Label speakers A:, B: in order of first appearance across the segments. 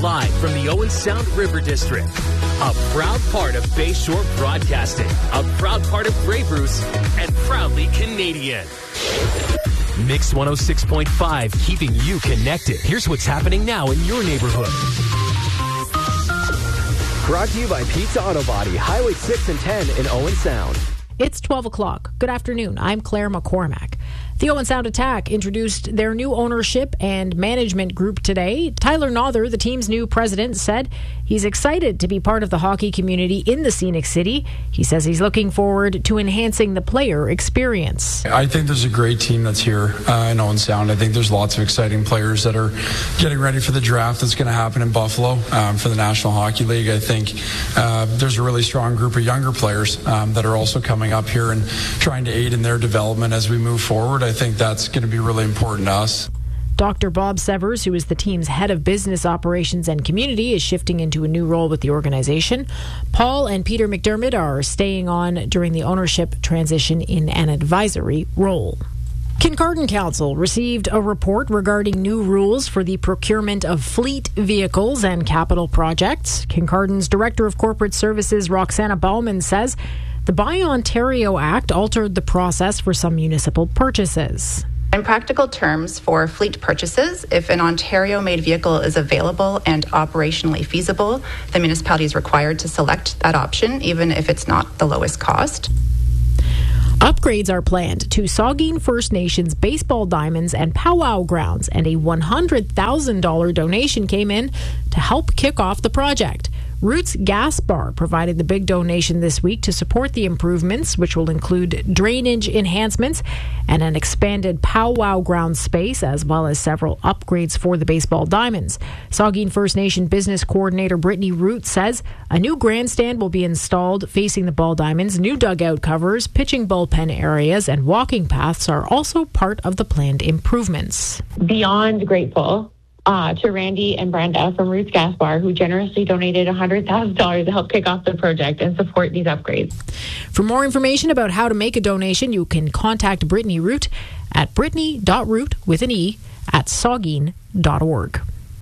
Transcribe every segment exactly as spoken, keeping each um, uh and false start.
A: live from the Owen Sound River District. A proud part of Bayshore Broadcasting, a proud part of Grey Bruce, and proudly Canadian. Mix one oh six point five, keeping you connected. Here's what's happening now in your neighborhood.
B: Brought to you by Pizza Auto Body, Highway six and ten in Owen Sound.
C: It's twelve o'clock. Good afternoon. I'm Claire McCormack. The Owen Sound Attack introduced their new ownership and management group today. Tyler Nother, the team's new president, said he's excited to be part of the hockey community in the Scenic City. He says he's looking forward to enhancing the player experience.
D: I think there's a great team that's here uh, in Owen Sound. I think there's lots of exciting players that are getting ready for the draft that's going to happen in Buffalo um, for the National Hockey League. I think uh, there's a really strong group of younger players um, that are also coming up here and trying to aid in their development as we move forward. I think that's going to be really important to us.
C: Doctor Bob Severs, who is the team's head of business operations and community, is shifting into a new role with the organization. Paul and Peter McDermott are staying on during the ownership transition in an advisory role. Kincardine Council received a report regarding new rules for the procurement of fleet vehicles and capital projects. Kincardine's Director of Corporate Services, Roxana Bauman, says the Buy Ontario Act altered the process for some municipal purchases.
E: In practical terms, for fleet purchases, if an Ontario-made vehicle is available and operationally feasible, the municipality is required to select that option, even if it's not the lowest cost.
C: Upgrades are planned to Saugeen First Nations baseball diamonds and powwow grounds, and a one hundred thousand dollars donation came in to help kick off the project. Roots Gas Bar provided the big donation this week to support the improvements, which will include drainage enhancements and an expanded powwow ground space, as well as several upgrades for the baseball diamonds. Saugeen First Nation Business Coordinator Brittany Root says a new grandstand will be installed facing the ball diamonds. New dugout covers, pitching bullpen areas, and walking paths are also part of the planned improvements.
F: Beyond grateful Uh, to Randy and Brenda from Roots Gas Bar, who generously donated one hundred thousand dollars to help kick off the project and support these upgrades.
C: For more information about how to make a donation, you can contact Brittany Root at brittany dot root with an E at saugeen dot org.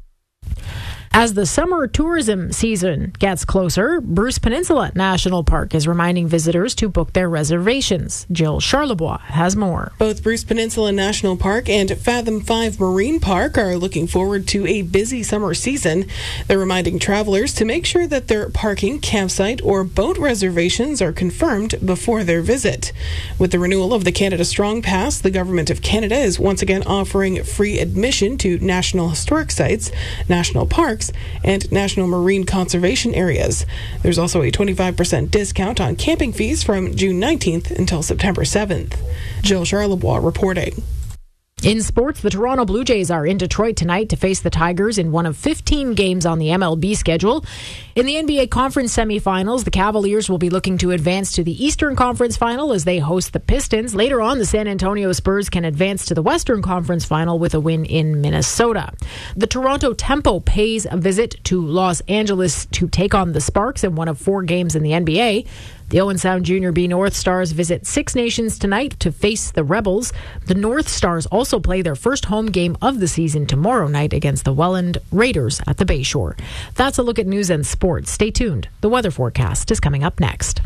C: As the summer tourism season gets closer, Bruce Peninsula National Park is reminding visitors to book their reservations. Jill Charlebois has more.
G: Both Bruce Peninsula National Park and Fathom five Marine Park are looking forward to a busy summer season. They're reminding travelers to make sure that their parking, campsite, or boat reservations are confirmed before their visit. With the renewal of the Canada Strong Pass, the Government of Canada is once again offering free admission to National Historic Sites, National Parks, and National Marine Conservation Areas. There's also a twenty-five percent discount on camping fees from June nineteenth until September seventh. Jill Charlebois reporting.
C: In sports, the Toronto Blue Jays are in Detroit tonight to face the Tigers in one of fifteen games on the M L B schedule. In the N B A Conference semifinals, the Cavaliers will be looking to advance to the Eastern Conference Final as they host the Pistons. Later on, the San Antonio Spurs can advance to the Western Conference Final with a win in Minnesota. The Toronto Tempo pays a visit to Los Angeles to take on the Sparks in one of four games in the N B A. The Owen Sound Junior B North Stars visit Six Nations tonight to face the Rebels. The North Stars also play their first home game of the season tomorrow night against the Welland Raiders at the Bayshore. That's a look at news and sports. Stay tuned. The weather forecast is coming up next.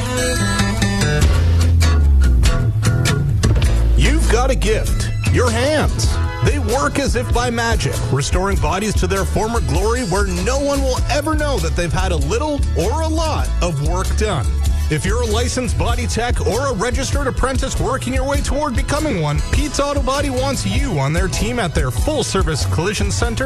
H: You've got a gift. Your hands. They work as if by magic, restoring bodies to their former glory where no one will ever know that they've had a little or a lot of work done. If you're a licensed body tech or a registered apprentice working your way toward becoming one, Pete's Auto Body wants you on their team at their full-service collision center